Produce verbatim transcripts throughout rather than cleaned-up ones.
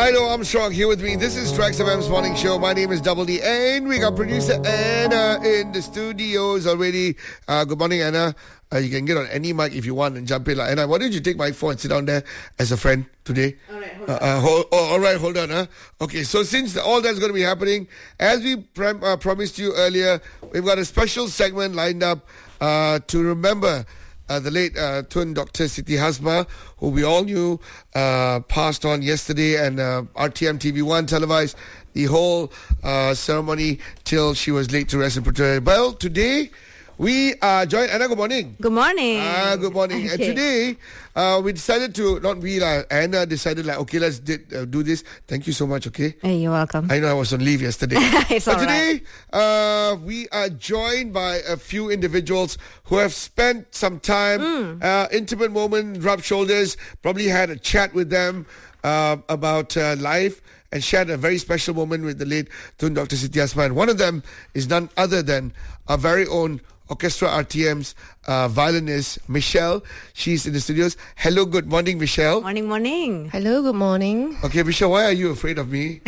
Hi, no, I'm Strong here with me. This is Trax F M's morning show. My name is Double D, and we got producer Anna in the studios already. Uh, good morning, Anna. Uh, you can get on any mic if you want and jump in. Like, Anna, why don't you take my phone and sit down there as a friend today? All right, hold uh, on. Uh, hold, oh, all right, hold on. Huh? Okay, so since all that's going to be happening, as we prom- uh, promised you earlier, we've got a special segment lined up uh, to remember Uh, the late uh, Tun Doctor Siti Hasmah, who we all knew uh, passed on yesterday, and uh, R T M T V one televised the whole uh, ceremony till she was laid to rest in Pretoria. Well, today we are joined. Anna, good morning. Good morning. Ah, good morning. And Okay. today uh, we decided to, not we, uh, Anna decided like, okay, let's di- uh, do this. Thank you so much, okay? Hey, you're welcome. I know I was on leave yesterday. It's but all today, uh, we are joined by a few individuals who have spent some time, Mm. uh, intimate moment, rubbed shoulders, probably had a chat with them uh, about uh, life, and shared a very special moment with the late Tun Doctor Siti Hasmah. And one of them is none other than our very own Orchestra R T M's uh, violinist, Michelle. She's in the studios. Hello, good morning, Michelle. Morning, morning. Hello, good morning. Okay, Michelle, why are you afraid of me?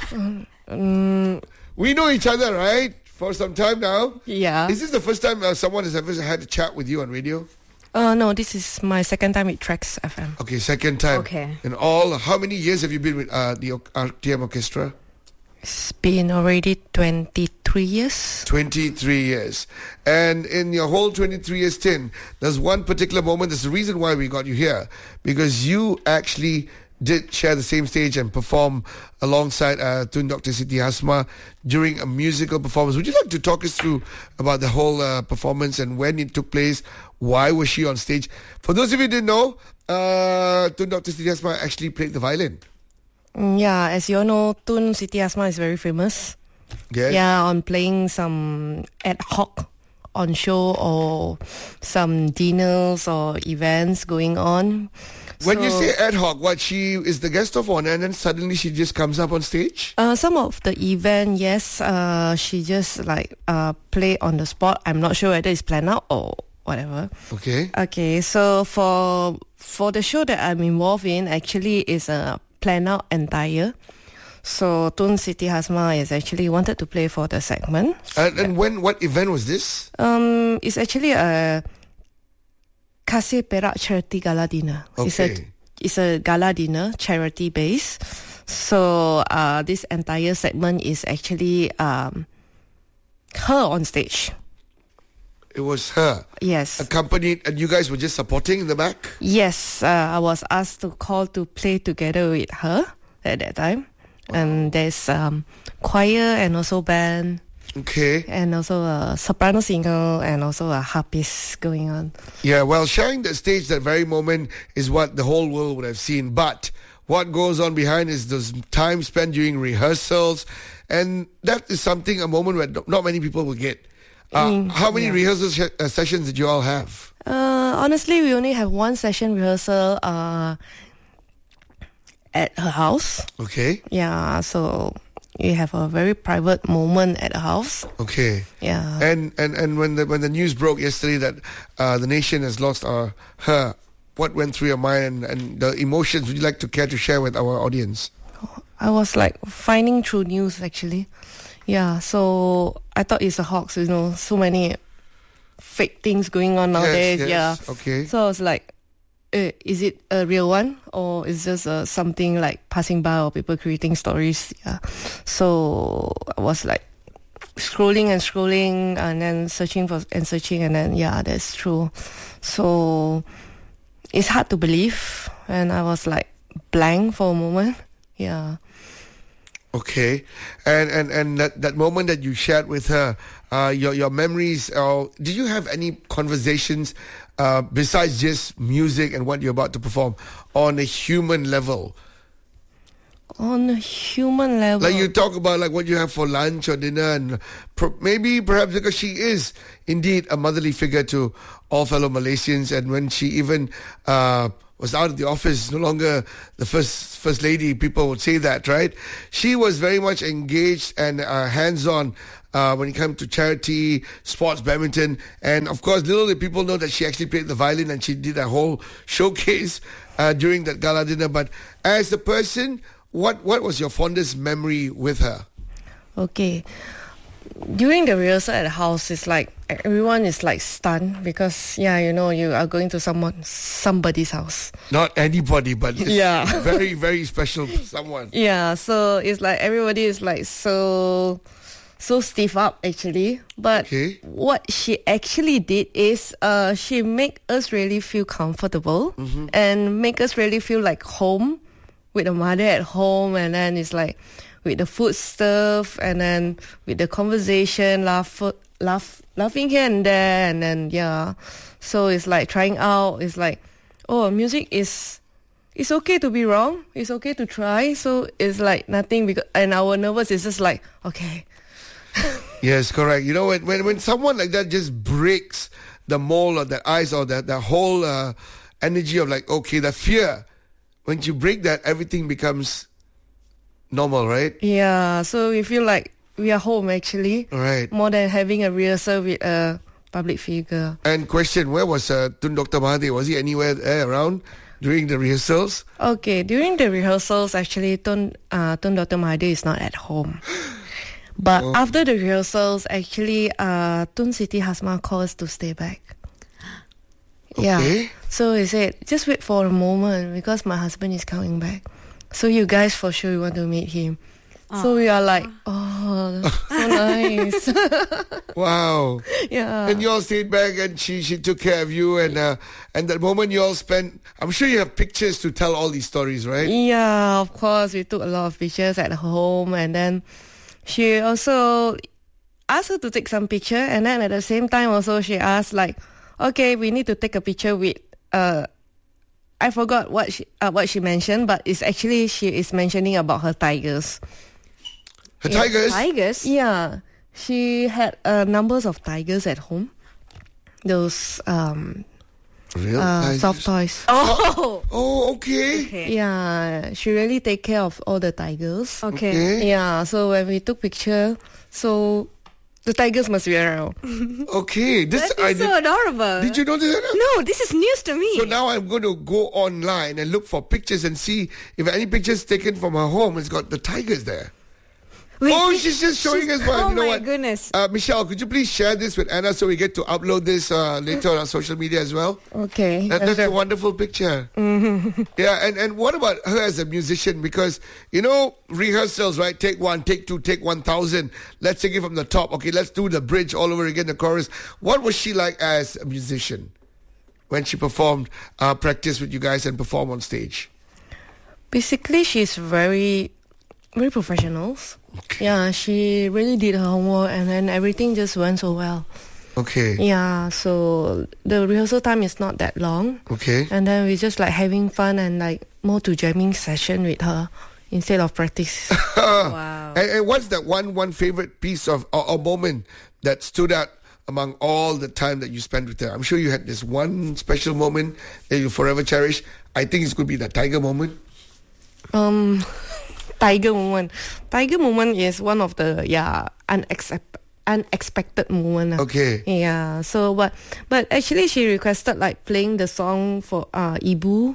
Mm, We know each other, right? For some time now. yeah. Is this the first time uh, someone has ever had a chat with you on radio? Uh, no, this is my second time with Trax F M. Okay, second time. Okay. In all, how many years have you been with uh, the R T M Orchestra? It's been already twenty-three years. twenty-three years. And in your whole twenty-three years stint, there's one particular moment, there's the reason why we got you here, because you actually did share the same stage and perform alongside uh, Tun Doctor Siti Hasmah during a musical performance. Would you like to talk us through about the whole uh, performance and when it took place? Why was she on stage? For those of you who didn't know, uh, Tun Doctor Siti Hasmah actually played the violin. Mm, yeah, as you all know, Tun Siti Hasmah is very famous. Yes? Yeah, on playing some ad hoc on show or some dinners or events going on. When you So- say ad hoc, what, she is the guest of honor and then suddenly she just comes up on stage? Uh, some of the event, yes, uh, she just like uh, play on the spot. I'm not sure whether it's planned out or whatever. Okay. Okay, so for for the show that I'm involved in, actually is a plan out entire. So Tun Siti Hasmah is actually wanted to play for the segment. And, and when, what event was this? Um, it's actually a Kasih Perak charity gala dinner. It's a Okay. it's a gala dinner, charity based. So uh, this entire segment is actually um, her on stage. It was her. Yes. Accompanied, and you guys were just supporting in the back? Yes, uh, I was asked to call to play together with her at that time. And there's um, choir and also band Okay. and also a soprano singer and also a harpist going on. Yeah, well, sharing the stage that very moment is what the whole world would have seen. But what goes on behind is those time spent during rehearsals. And that is something, a moment where not many people will get. Uh, Mm, how many yeah. rehearsal sh- uh, sessions did you all have? Uh, honestly, we only have one session rehearsal uh, at her house. Okay. Yeah, so we have a very private moment at her house. Okay. Yeah. And and, and when the when the news broke yesterday that uh, the nation has lost uh, her, what went through your mind and, and the emotions would you like to care to share with our audience? I was like finding through news actually. Yeah, so I thought it's a hoax, you know, so many fake things going on nowadays. yes, Yeah. okay. So I was like, eh, is it a real one or is just uh, something like passing by or people creating stories? Yeah. So I was like scrolling and scrolling and then searching for and searching and then yeah, that's true. So it's hard to believe and I was like blank for a moment. Yeah. Okay, and and and that, that moment that you shared with her, uh, your your memories. Uh, did you have any conversations uh, besides just music and what you're about to perform on a human level? On a human level. Like you talk about like what you have for lunch or dinner, and pro- maybe perhaps because she is indeed a motherly figure to all fellow Malaysians, and when she even uh, was out of the office, no longer the first first lady, people would say that, right? She was very much engaged and uh, hands-on uh, when it came to charity, sports, badminton, and of course, little did people know that she actually played the violin and she did a whole showcase uh, during that gala dinner. But as a person, what what was your fondest memory with her? Okay. During the rehearsal at the house, it's like everyone is like stunned because, yeah, you know, you are going to someone somebody's house. Not anybody, but it's Yeah. very, very special someone. Yeah, so it's like everybody is like so so stiff up actually. But Okay. what she actually did is uh she make us really feel comfortable and make us really feel like home with the mother at home, and then it's like with the food stuff and then with the conversation, laugh laugh laughing here and there, and then yeah. So it's like trying out, it's like, oh, music is it's okay to be wrong. It's okay to try. So it's like nothing because and our nervous is just like, okay. Yes, correct. You know, when, when, when someone like that just breaks the mold or the ice or that the whole uh, energy of like, okay, the fear, when you break that, everything becomes normal, right? Yeah, so we feel like we are home actually. Right. More than having a rehearsal with a public figure. And question, where was uh, Tun Doctor Mahathir? Was he anywhere there around during the rehearsals? Okay, during the rehearsals, actually, Tun, uh, Tun Doctor Mahathir is not at home. But Oh. after the rehearsals, actually, uh, Tun Siti Hasma called us to stay back. Yeah. Okay. So he said, just wait for a moment because my husband is coming back. So you guys for sure want to meet him. So we are like, oh, so nice. Wow. Yeah. And you all stayed back and she, she took care of you and uh, and that moment you all spent, I'm sure you have pictures to tell all these stories, right? Yeah, of course. We took a lot of pictures at home, and then she also asked her to take some picture, and then at the same time also she asked like, okay, we need to take a picture with uh I forgot what she uh, what she mentioned, but it's actually she is mentioning about her tigers. Her tigers? Tigers? Yeah, she had uh, numbers of tigers at home. Those um Real uh, tigers? soft toys. Oh, Oh, okay. okay. Yeah, she really take care of all the tigers. Okay. Okay. Yeah, so when we took picture, so the tigers must be around. Okay. This That I is so did. adorable. Did you notice that? No, this is news to me. So now I'm going to go online and look for pictures and see if any pictures taken from her home has got the tigers there. Wait, Oh, wait, she's just showing us one. Oh You know my what? goodness. Uh, Michelle, could you please share this with Anna so we get to upload this uh, later on our social media as well? Okay. That, that's a sure. wonderful picture. Yeah, and, and what about her as a musician? Because, you know, rehearsals, right? Take one, take two, take one thousand. Let's take it from the top. Okay, let's do the bridge all over again, the chorus. What was she like as a musician when she performed, uh, practice with you guys and perform on stage? Basically, she's very, very professional. Okay. Yeah, she really did her homework, and then everything just went so well. Okay. Yeah, so the rehearsal time is not that long, Okay. and then we just like having fun and like more to jamming session with her instead of practice. Wow. And, and what's that one one favorite piece of or, or moment that stood out among all the time that you spent with her? I'm sure you had this one special moment that you forever cherish. I think it's going to be the tiger moment. Um, tiger moment. Tiger moment is one of the yeah unaccept unexpected moment. ah. Okay. Yeah. So but but actually she requested like playing the song for uh Ibu.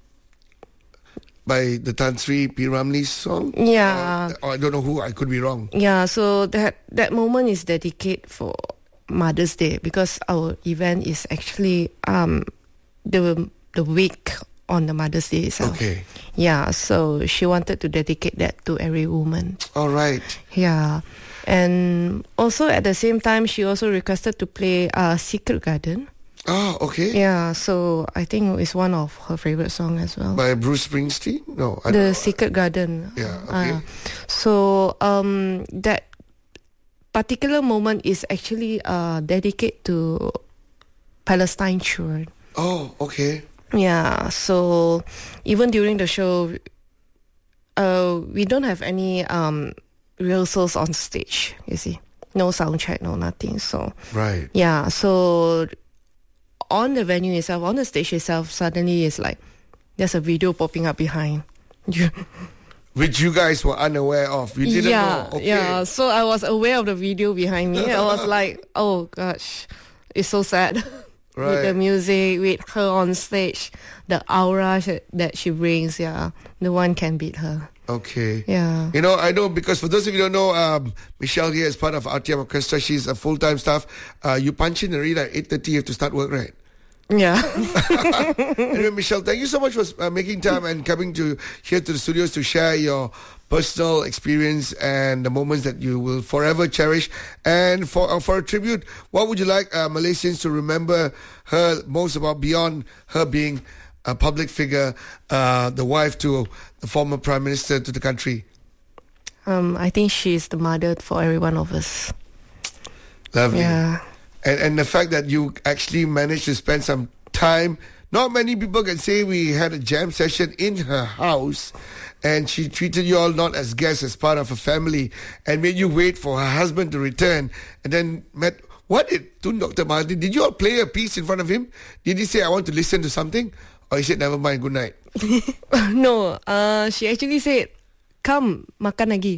By the Tan Sri P. Ramlee's song? Yeah. Or, or I don't know who, I could be wrong. Yeah. So that that moment is dedicated for Mother's Day because our event is actually um the the week on the Mother's Day itself. Okay. Yeah. So she wanted to dedicate that to every woman. All right. Yeah. And also at the same time, she also requested to play uh, Secret Garden. Oh, okay. Yeah, so I think it's one of her favorite song as well. By Bruce Springsteen? No. I The don't know. Secret Garden. Yeah, okay. Uh, so um, that particular moment is actually uh, dedicated to Palestine children. Oh, okay. Yeah, so even during the show, uh, we don't have any um, rehearsals on stage, you see. No sound check, no nothing. So, Right. yeah, so on the venue itself, on the stage itself, suddenly it's like there's a video popping up behind. Which you guys were unaware of. You didn't yeah, know. Okay. yeah. So I was aware of the video behind me. I was like, oh gosh, it's so sad. Right. With the music, with her on stage, the aura sh- that she brings, yeah, no one can beat her. Okay. Yeah. You know, I know because for those of you who don't know, um, Michelle here is part of R T M Orchestra. She's a full-time staff. Uh, you punch in already at eight thirty, you have to start work, right? Yeah. Anyway, Michelle, thank you so much for uh, making time and coming to here to the studios to share your personal experience and the moments that you will forever cherish. And for uh, for a tribute, what would you like uh, Malaysians to remember her most about beyond her being a public figure, uh, the wife to the former Prime Minister to the country? Um, I think she's the mother for every one of us. Lovely. Yeah. And, and the fact that you actually managed to spend some time. Not many people can say we had a jam session in her house and she treated you all not as guests, as part of a family, and made you wait for her husband to return and then met. What did Tun Doctor Mahathir, did you all play a piece in front of him? Did he say, I want to listen to something? Or he said, never mind, good night? No, uh, she actually said, come, makan lagi.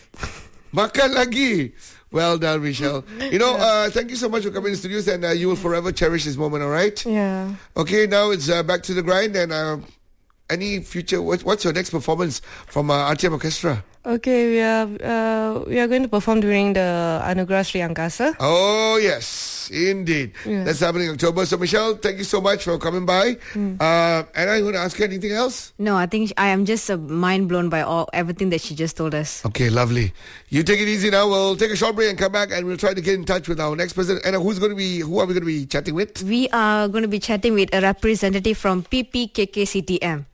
Makan lagi. Well done, Michelle. You know, uh, thank you so much for coming to the studios, and uh, you will forever cherish this moment, all right? Yeah. Okay, now it's uh, back to the grind, and uh, any future, what, what's your next performance from uh, R T M Orchestra? Okay, we are uh, we are going to perform during the Anugerah Sri Angkasa. Oh, yes, indeed. Yeah. That's happening in October. So, Michelle, thank you so much for coming by. Mm. Uh, and I'm going to ask you anything else? No, I think I am just uh, mind blown by all everything that she just told us. Okay, lovely. You take it easy now. We'll take a short break and come back, and we'll try to get in touch with our next person. And who's going to be? Who are we going to be chatting with? We are going to be chatting with a representative from P P K K C T M.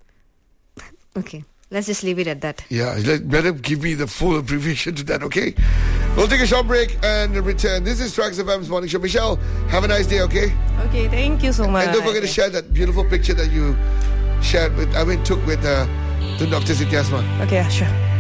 Okay. Let's just leave it at that. Yeah, let, better give me the full abbreviation to that, okay? We'll take a short break and return. This is Tracks F M's Morning Show. Michelle, have a nice day, okay? Okay, thank you so much. And don't forget to share that beautiful picture that you shared with, I mean, took with uh, the Doctor Siti Asman. Okay, sure.